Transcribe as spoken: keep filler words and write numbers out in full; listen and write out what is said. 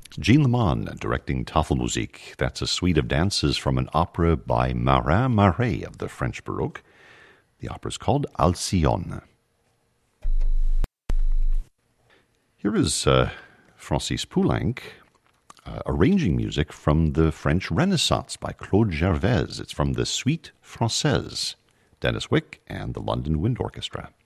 Jean Leman directing Tafelmusik. That's a suite of dances from an opera by Marin Marais of the French Baroque. The opera is called Alcyone. Here is uh, Francis Poulenc uh, arranging music from the French Renaissance by Claude Gervais. It's from the Suite Française, Dennis Wick and the London Wind Orchestra.